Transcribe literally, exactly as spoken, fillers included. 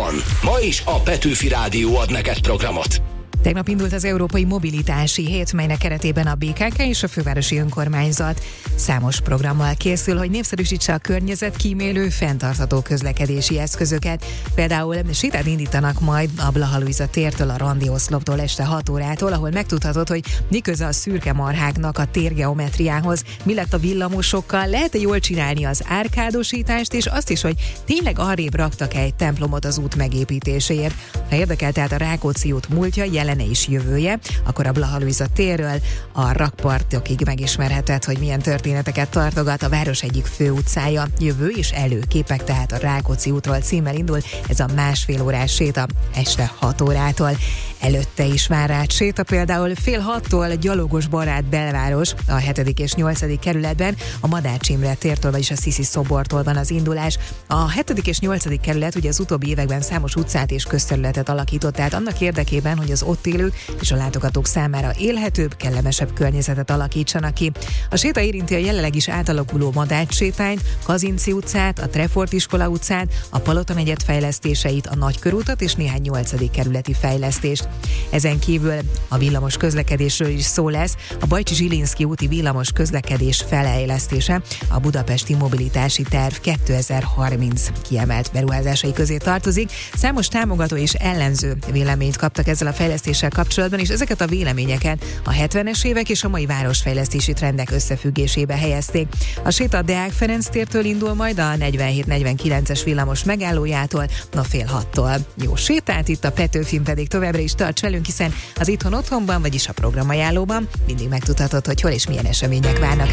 van. Ma is a Petőfi Rádió ad neked programot. Tegnap indult az Európai Mobilitási Hét, melynek keretében a bé ká ká és a Fővárosi Önkormányzat számos programmal készül, hogy népszerűsítse a környezetkímélő, fenntartható közlekedési eszközöket. Például sétát indítanak majd a Blaha Lujza tértől a Randi oszloptól este hat órától, ahol megtudhatod, hogy mi köze a szürke marháknak a térgeometriához, mi lett a villamosokkal, lehet-e jól csinálni az árkádosítást, és azt is, hogy tényleg arrébb raktak egy templomot az út megépítéséért. Ha érdekel tehát a Rákóczi út múltja, jelene és jövője, akkor a Blaha Lujza térről a rakpartokig megismerheted, hogy milyen történeteket tartogat a város egyik főutcája. Jövő és előképek, tehát a Rákóczi útról címmel indul ez a másfél órás séta este hat órától. Előtte is vár át séta, például fél hattól gyalogos barát belváros a hetedik és nyolcadik kerületben, a Madács Imre tértől, vagyis a Sziszi szobortól van az indulás. A hetedik és nyolcadik kerület ugye az utóbbi években számos utcát és közterületet alakított, tehát annak érdekében, hogy az ott élők és a látogatók számára élhetőbb, kellemesebb környezetet alakítsanak ki. A séta érinti a jelenleg is átalakuló Madács sétányt, Kazinczy utcát, a Trefort iskola utcát, a Palota negyed fejlesztéseit, a Nagykörútat és néhány nyolcadik kerületi fejlesztést. Ezen kívül a villamos közlekedésről is szó lesz. A Bajcsi-Zsilinszky úti villamos közlekedés fejlesztése a budapesti mobilitási terv kétezer-harminc kiemelt beruházásai közé tartozik. Számos támogató és ellenző véleményt kaptak ezzel a fejlesztéssel kapcsolatban, és ezeket a véleményeket a hetvenes évek és a mai városfejlesztési trendek összefüggésébe helyezték. A séta a Deák Ferenc tértől indul majd a negyvenhét negyvenkilences villamos megállójától, na fél hattól. Jó sétát, itt a Petőfin pedig továbbra is tarts velünk, hiszen az Itthon Otthonban, vagyis a programajánlóban mindig megtudhatod, hogy hol és milyen események várnak